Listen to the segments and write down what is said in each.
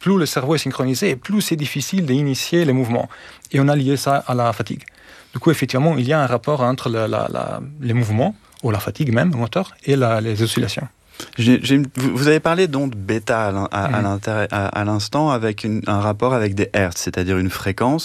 plus le cerveau est synchronisé, et plus c'est difficile d'initier les mouvements. Et on a lié ça à la fatigue. Du coup, effectivement, il y a un rapport entre les mouvements, ou la fatigue même, moteur, et les oscillations. Vous avez parlé d'ondes bêta à l'instant, avec un rapport avec des hertz, c'est-à-dire une fréquence.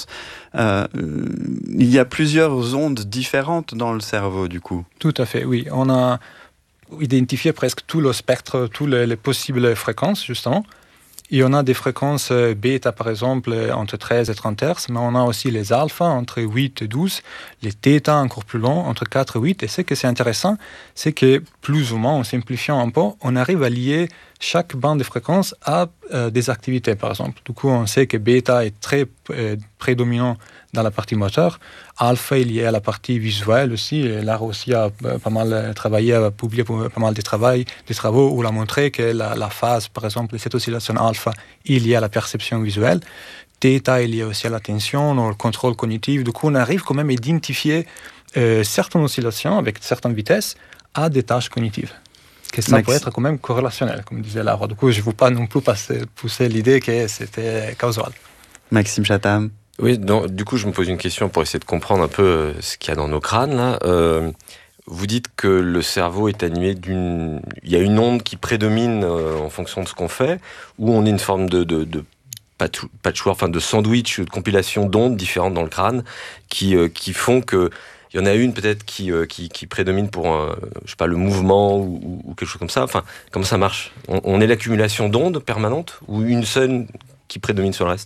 Il y a plusieurs ondes différentes dans le cerveau, du coup. Tout à fait, oui. On a identifié presque tout le spectre, toutes les possibles fréquences, justement. Et on a des fréquences bêta, par exemple, entre 13 et 30 Hz, mais on a aussi les alpha, entre 8 et 12, les θ encore plus longs, entre 4 et 8. Et ce que c'est intéressant, c'est que, plus ou moins, en simplifiant un peu, on arrive à lier chaque bande de fréquences à des activités, par exemple. Du coup, on sait que bêta est très prédominant dans la partie moteur. Alpha est lié à la partie visuelle aussi. Et Lara aussi a pas mal travaillé, a publié pas mal de travaux où il a montré que la phase, par exemple, cette oscillation alpha est liée à la perception visuelle. θ est lié aussi à l'attention, au contrôle cognitif. Du coup, on arrive quand même à identifier certaines oscillations avec certaines vitesses à des tâches cognitives. Que ça peut être quand même corrélationnel, comme disait Lara. Du coup, je ne veux pas non plus pousser l'idée que c'était causal. Maxime Chatham. Oui, du coup, je me pose une question pour essayer de comprendre un peu ce qu'il y a dans nos crânes, là. Vous dites que le cerveau est animé il y a une onde qui prédomine en fonction de ce qu'on fait, ou on est une forme de patchwork, enfin de sandwich, de compilation d'ondes différentes dans le crâne qui font que il y en a une peut-être qui prédomine pour je sais pas, le mouvement ou quelque chose comme ça. Enfin, comment ça marche ? On est l'accumulation d'ondes permanentes ou une seule qui prédomine sur le reste ?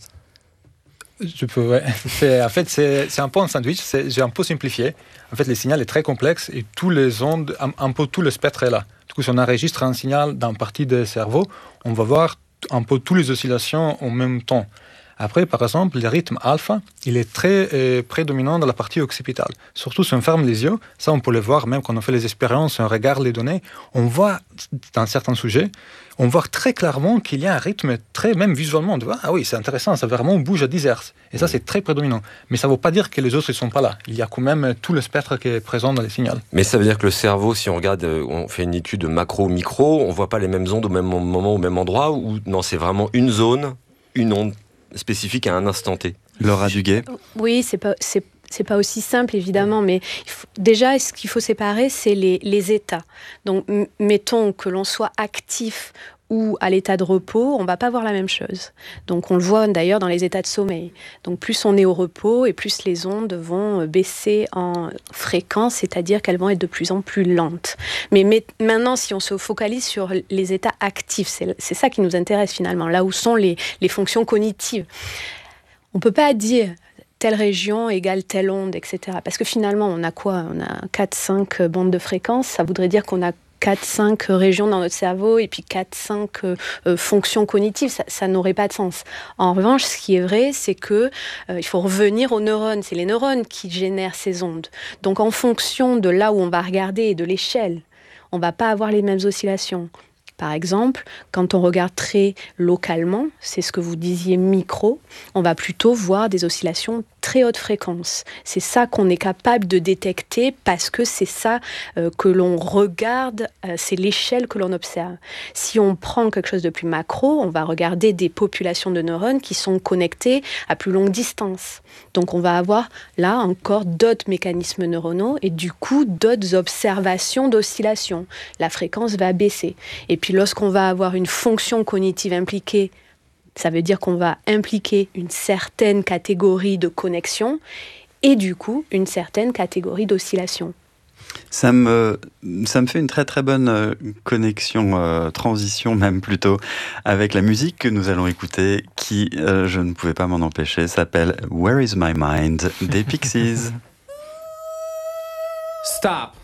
Je peux, ouais. En fait, c'est un peu un sandwich, j'ai un peu simplifié. En fait, le signal est très complexe et toutes les ondes, un peu tout le spectre est là. Du coup, si on enregistre un signal dans une partie du cerveau, on va voir un peu toutes les oscillations en même temps. Après, par exemple, le rythme alpha, il est très prédominant dans la partie occipitale. Surtout si on ferme les yeux, ça on peut le voir même quand on fait les expériences, on regarde les données, on voit dans certains sujets, on voit très clairement qu'il y a un rythme très, même visuellement, on voit, ah oui, c'est intéressant, ça vraiment bouge à 10 Hz. Et ça, c'est très prédominant. Mais ça ne veut pas dire que les autres ne sont pas là. Il y a quand même tout le spectre qui est présent dans les signaux. Mais ça veut dire que le cerveau, si on regarde, on fait une étude macro-micro, on ne voit pas les mêmes ondes au même moment, au même endroit, ou non, c'est vraiment une zone, une onde spécifique à un instant T. Laura Duguay. Oui, c'est pas aussi simple, évidemment, mais déjà, ce qu'il faut séparer, c'est les états. Donc, mettons que l'on soit actif ou à l'état de repos, on ne va pas voir la même chose. Donc, on le voit d'ailleurs dans les états de sommeil. Donc, plus on est au repos et plus les ondes vont baisser en fréquence, c'est-à-dire qu'elles vont être de plus en plus lentes. Mais maintenant, si on se focalise sur les états actifs, c'est ça qui nous intéresse finalement, là où sont les fonctions cognitives. On ne peut pas dire telle région égale telle onde, etc. Parce que finalement, on a quoi ? On a 4-5 bandes de fréquences. Ça voudrait dire qu'on a 4-5 régions dans notre cerveau et puis 4-5 fonctions cognitives. Ça n'aurait pas de sens. En revanche, ce qui est vrai, c'est que il faut revenir aux neurones. C'est les neurones qui génèrent ces ondes. Donc, en fonction de là où on va regarder et de l'échelle, on ne va pas avoir les mêmes oscillations. Par exemple, quand on regarde très localement, c'est ce que vous disiez micro, on va plutôt voir des oscillations très haute fréquence. C'est ça qu'on est capable de détecter parce que c'est ça que l'on regarde, c'est l'échelle que l'on observe. Si on prend quelque chose de plus macro, on va regarder des populations de neurones qui sont connectées à plus longue distance. Donc on va avoir là encore d'autres mécanismes neuronaux et du coup d'autres observations d'oscillation. La fréquence va baisser. Et puis lorsqu'on va avoir une fonction cognitive impliquée, ça veut dire qu'on va impliquer une certaine catégorie de connexion et du coup une certaine catégorie d'oscillation. Ça me fait une très très bonne connexion, transition même plutôt, avec la musique que nous allons écouter qui, je ne pouvais pas m'en empêcher, s'appelle Where is my mind des Pixies. Stop.